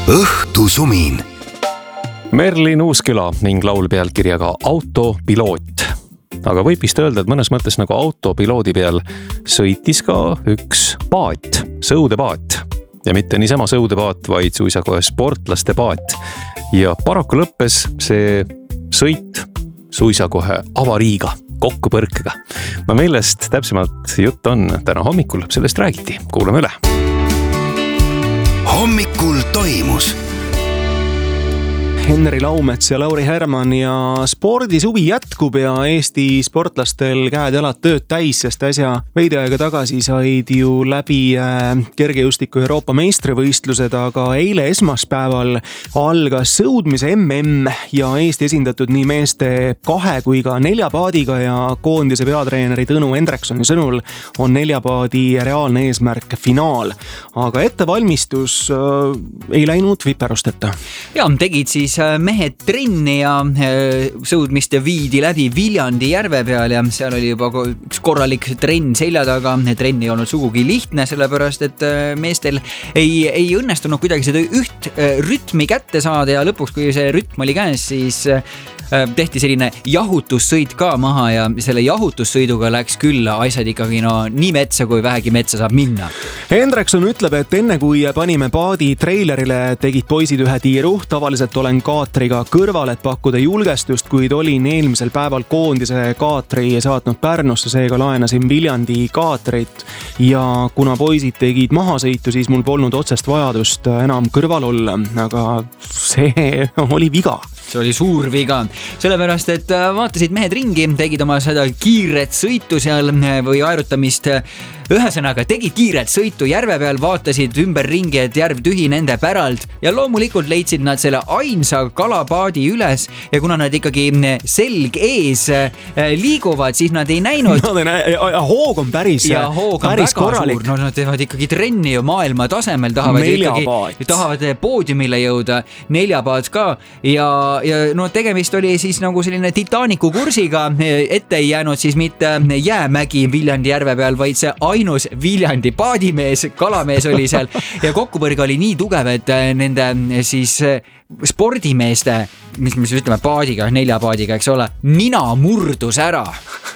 õhtusumin. Merlin Uusküla ning laul pealkirjaga Autopiloot. Aga võib vist öelda, et mõnes mõttes nagu autopiloodi peal sõitis ka üks paat, sõudepaat. Ja mitte niisama sõudepaat, vaid suisa kohe sportlaste paat. Ja paraku lõppes see sõit suisa kohe avariiga, kokkupõrkega. Ma meelest täpsemalt jutt on täna hommikul, sellest räägiti. Kuulame üle. Hommikul toimus. Henri Laumets ja Lauri Herman ja spordisuvi jätkub ja Eesti sportlastel käed-jalad tööd täis, sest äsja veidi aega tagasi said ju läbi kergejõustiku Euroopa meistrivõistlused, aga eile esmaspäeval algas sõudmise MM ja Eesti esindatud nii meeste 2 kui ka 4 paadiga ja koondise peatreeneri Tõnu Hendriksoni sõnul on 4 paadi reaalne eesmärk finaal. Aga ettevalmistus ei läinud viperusteta. Ja, tegid siis mehed trenni ja sõudmist viidi läbi Viljandi järve peal ja seal oli juba üks korralik trenn selja taga. Trenn ei olnud sugugi lihtne, sellepärast et meestel ei õnnestunud kuidagi seda üht rütmi kätte saada ja lõpuks, kui see rütm oli käes, siis tehti selline jahutussõit ka maha ja selle jahutussõiduga läks küll asjad ikkagi nii metsa, kui vähegi metsa saab minna. Hendrikson ütleb, et enne kui panime paadi treilerile, tegid poisid ühe tiiru. Tavaliselt olen kaatriga kõrval, et pakkuda julgestust, kuid olin eelmisel päeval koondise kaatri saatnud Pärnusse, seega laenasin Viljandi kaatrit ja kuna poisid tegid mahasõitu, siis mul polnud otsest vajadust enam kõrval olla, aga see oli viga. See oli suur viga, sellepärast et vaatasid mehed ringi, tegid oma seda kiiret sõitu seal või aerutamist. Ühesõnaga, tegid kiiret sõitu järve peal, vaatasid ümber ringi, et järv tühi nende päralt ja loomulikult leidsid nad selle ainsa kalapaadi üles ja kuna nad ikkagi selg ees liiguvad, siis nad ei näinud. Hoog on päris korralik. No, nad teevad ikkagi trenni ju maailma tasemel, tahavad poodiumile jõuda, 4 paat ka ja no tegemist oli siis nagu selline Titanicu kursiga, ette ei jäänud siis mitte jäämägi Viljandi järve peal, vaid see ainus Viljandi paadimees, kalamees oli seal ja kokkupõrge oli nii tugev, et nende siis spordimeeste, mis ütleme paadiga, 4 paadiga, eks ole, nina murdus ära.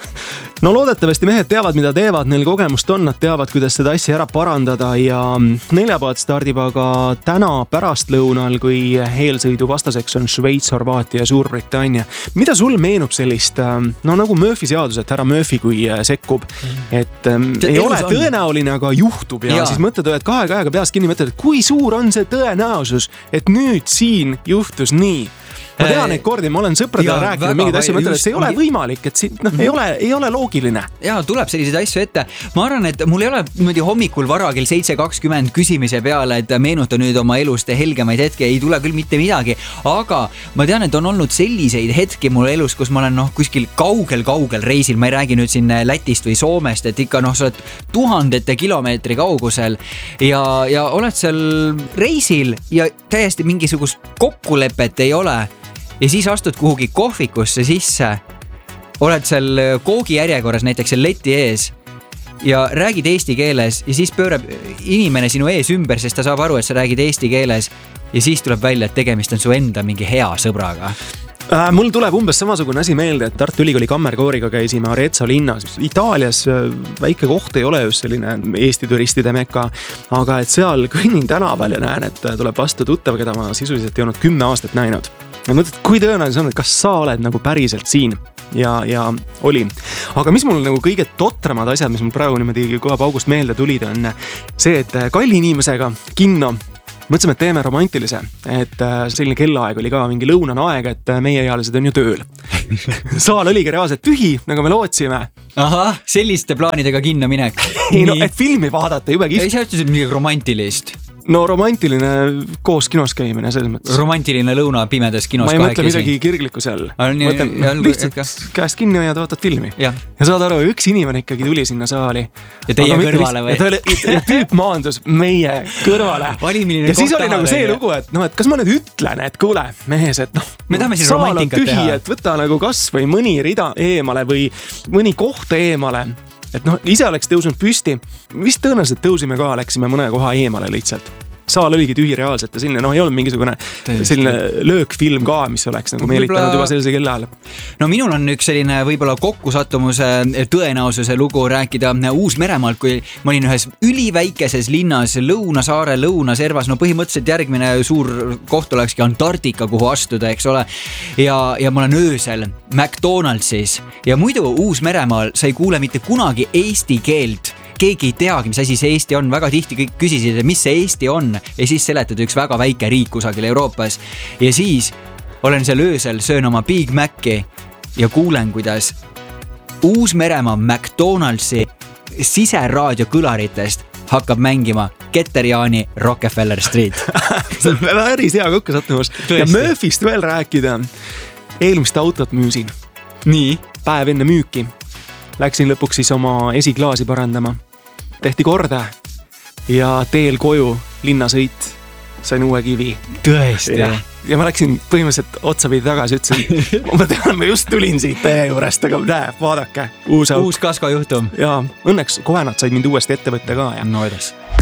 No loodetavasti mehed teavad, mida teevad, neil kogemust on, nad teavad, kuidas seda asja ära parandada ja 4 paat stardib aga täna pärastlõunal, kui eelsõidu vastaseks on Šveits, Horvaatia ja Suurbritannia. Mida sul meenub sellist, nagu Murphy seadus, et härra Murphy, kui sekkub, et ei ole tõenäoline, aga juhtub ja siis mõtled, et 2 käega peas kinni mõtled, et kui suur on see tõenäosus, et nüüd siin juhtus nii. Ma tean neid kordi, ma olen sõpradele rääkinud mingid asju, mõtlen, et see ei ole võimalik, et siin ei ole loogiline. Ja, tuleb selliseid asju ette. Ma arvan, et mul ei ole niimoodi hommikul vara kell 7.20 küsimise peale, et meenuta nüüd oma elust helgemaid hetke, ei tule küll mitte midagi, aga ma tean, et on olnud selliseid hetki mul elus, kus ma olen kuskil kaugel reisil, ma ei räägi nüüd siin Lätist või Soomest, et ikka sa oled 1000 kilomeetri kaugusel ja oled seal reisil ja täiesti mingisugust kokkulepet ei ole. Ja siis astud kuhugi kohvikusse sisse, oled seal koogi järjekorras näiteks seal leti ees ja räägid eesti keeles ja siis pöörab inimene sinu ees ümber, sest ta saab aru, et sa räägid eesti keeles ja siis tuleb välja, et tegemist on su enda mingi hea sõbraga. Mul tuleb umbes samasugune asi meelde, et Tartu Ülikooli kammerkooriga käisime Arezzo linnas. Itaalias väike koht ei ole just selline Eesti turistide mekka, aga et seal kõnnin tänaval ja näen, et tuleb vastu tuttav, keda ma sisuliselt ei olnud 10 aastat näinud. Ja mõtled, kui tõenäoliselt on, et kas sa oled nagu päriselt siin ja oli. Aga mis mul nagu kõige totramad asjad, mis mul praegu niimoodi kohe paugust meelde tulid, on see, et kalli inimesega kinno mõtlesime, et teeme romantilise, et selline kellaaeg oli ka mingi lõunane aeg, et meie ealised on ju tööl. Saal oligi reaalselt tühi, nagu me lootsime. Ahah, selliste plaanidega kinno minek. Ei, no, et filmi vaadata juba kihvt. Ei, sa ütlesid midagi romantilist. No romantiline koos kinos käimine selles mõttes. Romantiline lõuna pimedas kinos. Ma ei mõtle midagi kirglikku seal. Lihtsalt käest kinni ja vaatad filmi. Ja saad aru, üks inimene ikkagi tuli sinna saali. Ja teie kõrvale või? Ja tüüp maandus meie kõrvale. Ja siis oli nagu see lugu, et kas ma nüüd ütlen, et kuule, mehes, et saal on tühi, et võta nagu kas või mõni rida eemale või mõni koht eemale. Et ise oleks tõusnud püsti. Vist tõenäoliselt tõusime ka, läksime mõne koha eemale lihtsalt. saal oligi tühi reaalselt ja selline, ei olnud mingisugune selline löökfilm ka, mis oleks nagu meelitanud juba sellise kellaajal. No minul on üks selline võib-olla kokkusattumuse tõenäosuse lugu rääkida Uus-Meremaalt, kui ma olin ühes üliväikeses linnas Lõunasaare lõunaservas, põhimõtteliselt järgmine suur koht olekski Antarktika, kuhu astuda, eks ole. Ja ma olen öösel McDonaldsis ja muidu Uus-Meremaal sa ei kuule mitte kunagi eesti keelt. Keegi ei teagi, mis asi see Eesti on. Väga tihti kõik küsisid, mis see Eesti on ja siis seletad üks väga väike riik kusagil Euroopas. Ja siis olen seal öösel, söön oma Big Maci ja kuulen, kuidas Uus-Meremaa McDonaldsi siseraadio kõlaritest hakkab mängima Keter-Jaani Rockefeller Street. See on päris hea kokkusattumus. Ja Murphyst veel rääkida. Eelmist autot müüsin. Nii? Päev enne müüki. Läksin lõpuks siis oma esiklaasi parandama. Tehti korda ja teel koju linnasõit sain uue kivi. Tõesti? Ja ma läksin põhimõtteliselt otsapidi tagasi, ütlesin, ma tean, ma just tulin siit teie juurest, aga näe, vaadake. Uus kasko juhtum. Ja õnneks kohe nad said mind uuesti ette võtta ka. No edes.